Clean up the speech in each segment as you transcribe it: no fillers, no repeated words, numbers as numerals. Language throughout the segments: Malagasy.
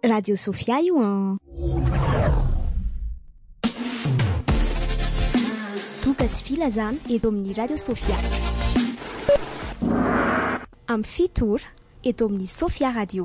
Radio Sofia io an. Toka sy fila zany eto amin'ny Radio Sofia. Amin'ny fitora eto amin'ny Sofia Radio.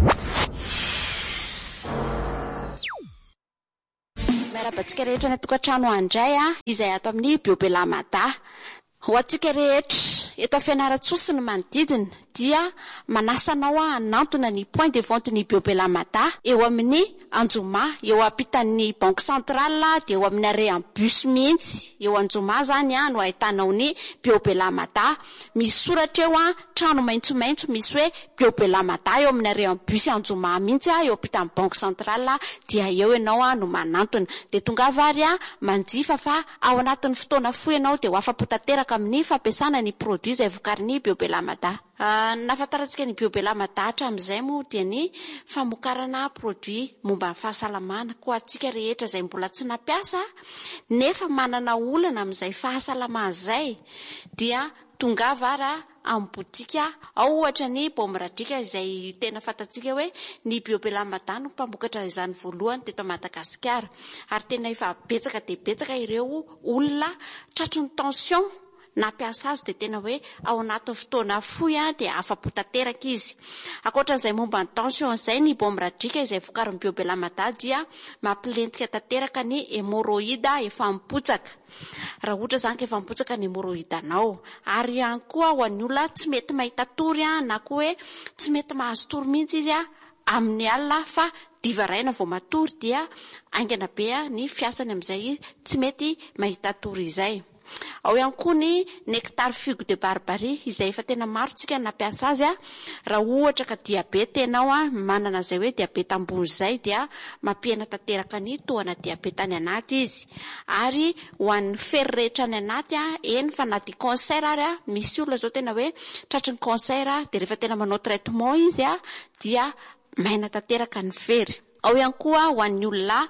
Miarabantsika rehetra ny tokantrano andray izay ato amin'ny Biobelamada. Ho antsika rehetra eto Fianarantsoa ny manodidina dia manasanao hanantona ny point de vente ny Biobelamada eo amin'ny Anjoma, eo ampitan'ny Banque Centrale dia eo amin'ny arrêt bus mihitsy. Eo Anjoma zany no ahitanao ny Biobelamada. Misy soratra eo trano maitsomaitso misy hoe Biobelamada eo amin'ny arrêt bus Anjoma mihitsy eo ampitan'ny Banque Centrale dia eo ianao no manantona. Dia tonga vary manjifa fa ao anatin'ny fotoana fohy ianao dia ho afapo tanteraka amin'ny fampiasana ny produit izay vokarin'ny Biobelamada. Nafantarantsika ny Biobelamada hatramin'izay moa dia ny famokarana produit momba ny fahasalamana. Koa antsika rehetra izay mbola tsy nampiasa nefa manana olana amin'izay fahasalamana izay dia tonga vara amin'ny botika ao ohatra ny Bomradrika izay tena fantatsika hoe ny Biobelamada no mpamokatra izany voalohany teto Madagasikara, ary tena efa betsaka dia betsaka ireo olona tratrin'ny tension nampiasa azy dia tena hoe ao anatin'ny fotoana fohy dia afapo tanteraka izy. Ankoatran'izay momba ny tension izay ny Bomradrika izay vokarin'ny Biobelamada dia mampilentika tanteraka ny hémorroïde efa mipotsaka. Raha ohatra zany efa mipotsaka ny hémorroïde anao, ary ihany koa ho an'ny olona tsy mety mahita tory na koa hoe tsy mety mahazo tory mihitsy izy amin'ny alina fa divaraina vao matory dia aingana be ny fiasany amin'izay tsy mety mahita tory izay. Ao ihany koa ny nectar figue de barbarie izay efa tena maro tsika nampiasa azy raha ohatra ka diabeta ianao manana izay hoe diabeta ambony izay dia mampihena tanteraka ny tohana diabeta any anaty izy. Ary ho an'ny fery rehetra any anaty eny fa na dia cancer ary misy olona zao tena hoe tratrin'ny cancer dia rehefa tena manao traitement izy dia maina tanteraka ny fery. Ao ihany koa ho an'ny olona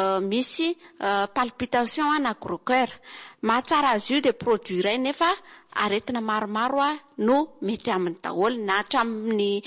misy palpitation na gros cœur. Mahatsara azy io dia produit iray nefa aretina maromaro no mety aminy daholo na hatramin'ny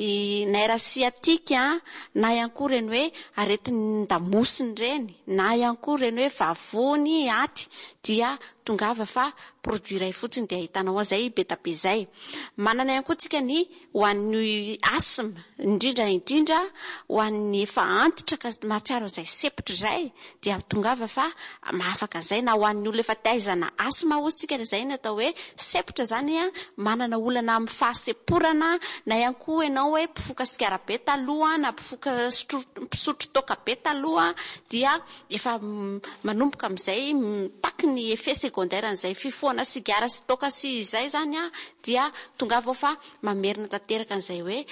nerf sciatique na ihany koa reny hoe aretin'ny damosiny reny na ihany koa reny hoe vavony aty dia tongava fa produit iray fotsiny dia ahitanao azay beta be zay. Manana ihany koa tsika ny ho an'ny asthme indrindra ho an'ny efa antitra ka mahatsiaro izay sepitra izay dia tongava fa mahafaka an'izay, na ho an'ny olona efa taizana asthme hozy tsika izay ny atao hoe sepitra zany manana olana amin'ny fahaseporana na ihany koa ianao hoe mpifoka sigara be taloha na mpifoka mpisotro toaka be taloha dia efa manomboka amin'izay taky ny effet secondaire an'izay fifohana sigara sy toaka sy izay zany dia tongava fa mamerina tanteraka an'izay hoe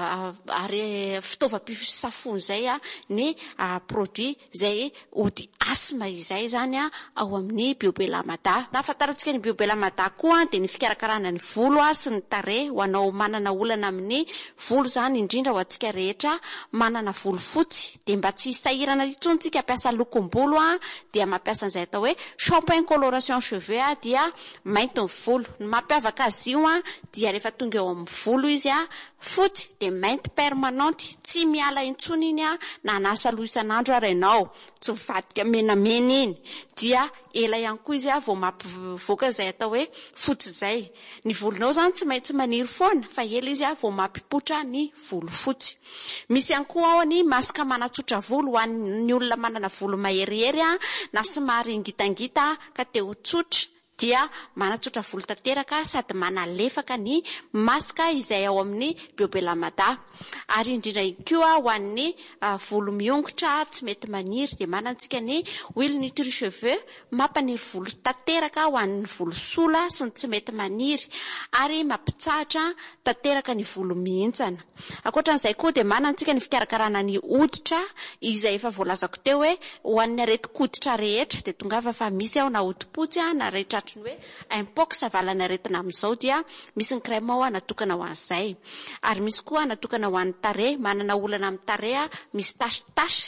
fitaovam-pisafony izay ny produit izay ody asthme izay zany ao amin'ny Biobelamada. Nafantarantsika ny Biobelamada koa dia ny fikarakarana ny volo sy ny tarehy ho anao manana olana amin'ny volo zany, indrindra ho antsika rehetra manana volo fotsy dia mba tsy hisahirana intsony tsika hampiasa lokom-bolo dia mampiasa an'izay atao hoe shampoing coloration cheveux dia mainty ny volo. Ny mampiavaka azy io dia rehefa tonga eo amin'ny volo izy fotsy dia mainty permanente, tsy miala intsony iny na anasa loha isan'andro ary ianao, tsy mivadika menamena iny dia ela ihany koa izy vao mampivoaka izay atao hoe fotsy izay. Ny volonao zany tsy maintsy maniry foana fa ela izy vao mampipotra ny volo fotsy. Misy ihany koa ao ny masaka manatsotra volo ho an'ny olona manana volo maherihery na somary ngitangita ka te ho tsotra dia manatsotra volo tanteraka sady manalefaka ny masaka izay ao amin'ny Biobelamada. Ary indrindra koa ho an'ny volo miongotra tsy mety maniry dia manantsika ny huile nutri cheveux mampaniry volo tanteraka ho an'ny volo sola sy ny tsy mety maniry ary mampitsahatra tanteraka ny volo mihintsana. Ankoatran'izay koa dia manantsika ny fikarakarana ny hoditra izay efa voalazako teo hoe ho an'ny areti-koditra rehetra dia tongava fa misy ao na hodi-potsy na rehetra antony hoe impox avalana aretina amin'izao dia misy ny crème ao natokana ho an'izay. Ary misy koa natokana ho an'ny tarehy, manana olana amin'ny tarehy misy tasy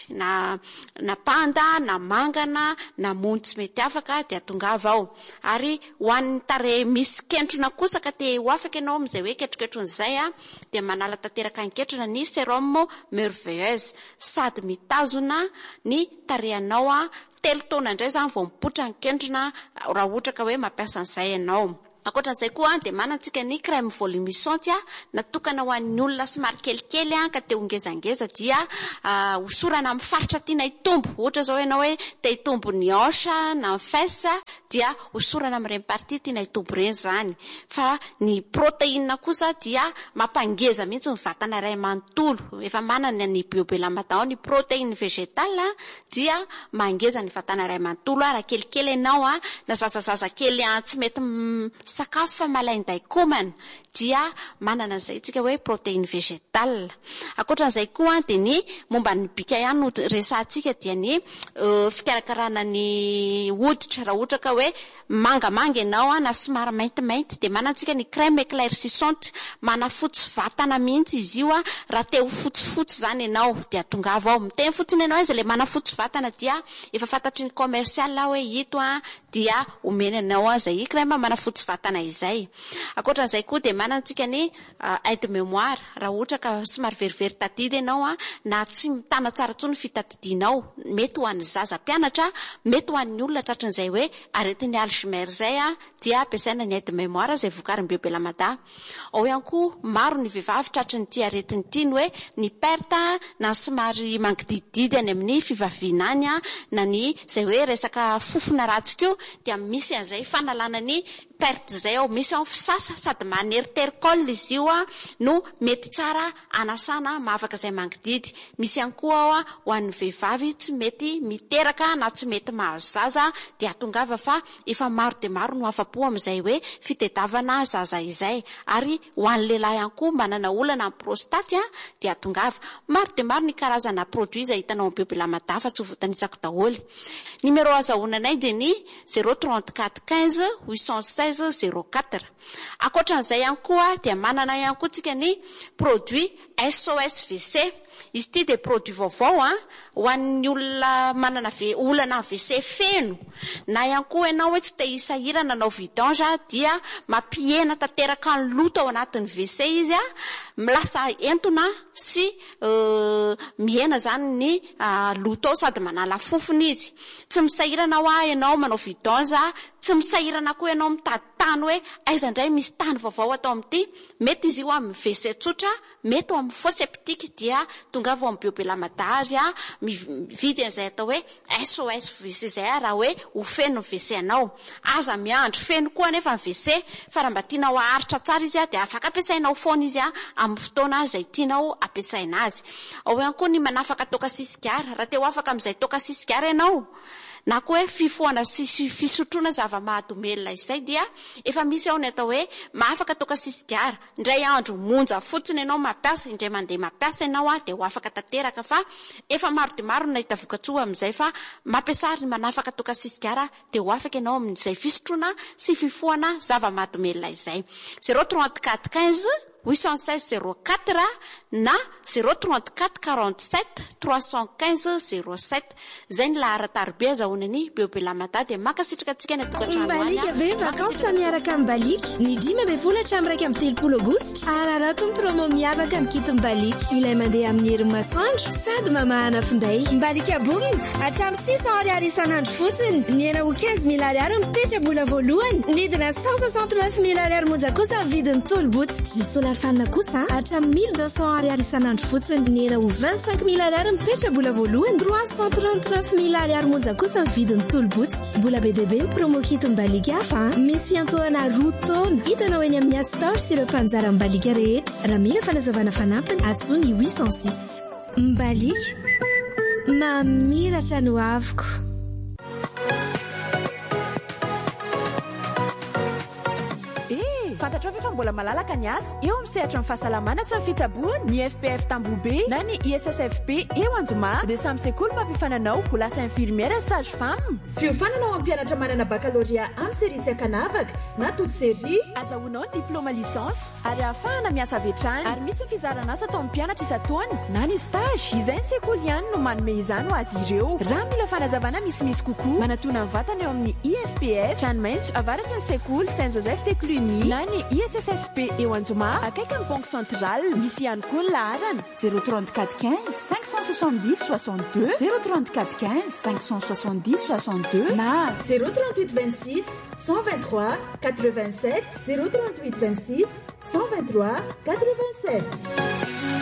na panda na mangana na mony tsy mety afaka dia tongava ao. Ary ho an'ny tarehy misy kentrona kosa ka te ho afaka ianao amin'izay hoe ketroketronyizay dia manala tanteraka ny ketrona ny sérum merveilleuse, sady mitazona ny tarehinao 3 taona indray zany vao mipotra ny kentrona raha ohatra ka hoe mampiasa an'izay ianao. Ankoatran'izay koa dia manantsika ny crème volumisante natokana ho an'ny olona somary kelikely ka te hongezangeza dia hosorana amin'ny faritra tiana hitombo. Ohatra zao ianao hoe te hitombo ny hanche na ny fesse dia hosorana amin'ireny partie tiana hitombo ireny zany. Fa ny protéine kosa dia mampangeza mihitsy ny vatana iray manontolo. Efa manana ny biobelamata ny protéine végétale dia mangeza ny vatana iray manontolo. Raha kelikely ianao na zazazaza kely tsy mety sakafo fa malainday komana dia manana an'izay tsika hoe protéine végétale. Ankoatran'izay koa dia ny momba ny bika ihany no resahantsika dia ny fikarakarana ny hoditra. Raha ohatra ka hoe mangamanga ianao na somary maintimainty dia manantsika ny crème éclaircissante, manafotsy vatana mihitsy izy io raha te ho fotsifotsy zany ianao dia tongava ao. Miteny fotsiny ianao izy le manafotsy vatana dia efa fantatry ny commercial hoe ito dia omena anao izay crème manafotsy vatana izay. Ankoatran'izay koa dia manantsika ny aide mémoire. Raha ohatra ka somary verivery tadidy ianao na tsy mitana tsara tsony fitadidinao, mety ho an'ny zaza mpianatra, mety ho an'ny olona tratran'izay hoe aretin'ny Alzheimer zay dia ampiasaina ny aide mémoire izay vokarin'ny biobelamada. Ao ihany koa maro ny vehivavy tratran'ny ity aretiny ity ny hoe ny perte na somary mangidididy any amin'ny fivaviana any na ny izay hoe resaka fofona ratsy koa dia misy an'izay fanalana ny perte zay ao. Misy ao fisasa sady maneritericole izy io no mety tsara anasana mahavaka izay mangididy. Misy ihany koa ao ho an'ny vehivavy tsy mety miteraka na tsy mety mahazo zaza dia tongava fa efa maro dia maro no afa-po amin'izay hoe fitediavana zaza izay. Ary ho an'ny lehilahy ihany koa manana olana amin'ny prostate dia tongava. Maro dia maro ny karazana produit izay hitanao amin'ny biobelamada fa tsy ho voatanisako daholo. Numéro azahoananay dia ny 034 15 816 04. Ankoatran'izay ihany koa dia manana ihany koa tsika ny produit SOS WC. Izy ity dia produit vaovao ho an'ny olona manana olana WC feno na ihany koa ianao hoe tsy te hisahirana nanao vidange dia mampihena tanteraka ny loto ao anatin'ny WC izy milasa entona sy mihena zany ny loto ao sady manala fofony izy. Tsy misahirana ianao manao vidange, tsy misahirana koa ianao mitady tany hoe aiza indray misy tany vaovao atao amin'ity. Mety izy io amin'ny WC tsotra, mety amin'ny fosse septique dia tongava amin'ny biobelamada azy mividy an'izay atao hoe SOS WC zay raha hoe ho feno ny WC anao. Aza miandro feno koa nefa ny WC fa raha mba tianao aharitra tsara izy dia afaka ampiasainao foana izy amin'ny fotoana izay tianao ampiasaina azy. Ao ihany koa ny manafaka toka sisigara. Raha te ho afaka amin'izay toka sisigara ianao na koa hoe fifohana sy fisotroana zava-mahadomelina izay dia efa misy ao ny atao hoe mahafaka toka sisigara. Indray andro monja fotsiny ianao mampiasa, indray mandeha mampiasa ianao dia ho afaka tanteraka fa efa maro dia maro nahita vokatsoa amin'izay fa mampiasa ny manafaka toka sisigara dia ho afaka ianao amin'izay fisotroana sy fifohana zava-mahadomelina izay. 034 15 816 04 na 034 47 315 07. Zay ny laharatarbe azahoanany biobelamada dia makasitraka antsika ny tokantrano Mbalika be vacances miaraka amin'ny Balika. Ny 10 hatramin'ny 30 aogositra. Ararato ny promo miavaka amin'ny kito Balika. Ilay mandeha amin'ny herin'ny masoandro sady mamahana finday. Balika boom hatramin'ny 600 ariary isanandro fotsiny. Ny ena ho 15,000 ariary mipetra-bola voalohany. Midina 169,000 ariary monja kosa vidin'ny tolo-botsitra. Solar fanina kosa hatramin'ny 1,200 ariary isanandro fotsiny. Ny ena ho 25,000 ariary mipetra-bola voalohany. 339,000 ariary monja kosa vidin'ny tolo-botsitra. Bola bebebe promo kito Balika hafa. Misy fiantohana roa taona. Hitanao eny amin'ny Astor sy ireo mpanjara Balika rehetra. Raha mila fanazavana fanampiny atsony 806. Balika mamiratra no avoko. fantatra fa mbola malalaka ny azy eo amin'ny sehatra ny fahasalamana sy ny fitsaboana ny FPF Tambobe na ny ISSFP eo Anjoma dia samy sekoly mampifananao ho lasa infirmière sage-femme. Fiofanana ao amin'ny mpianatra manana baccalauréat amin'ny série tsy akanavaka na toute série azahoanao ny diplôma licence ary ahafahana miasa avy hatrany ary misy ny fizarana asa atao amin'ny mpianatra isan-taona na ny stage izay ny sekoly ihany no manome izany ho azy ireo. Raha mila fanazavana misimisy kokoa manatona ny vatana eo amin'ny IFPF Tranomaitso avaraky ny sekoly Saint-Joseph Técluny na ny ISSFP eo Anjoma akaiky ny banque centrale. Misy ihany koa ny laharana 034 15 570 62 034 15 570 62 na 038 26 123 87 038 26 123 87.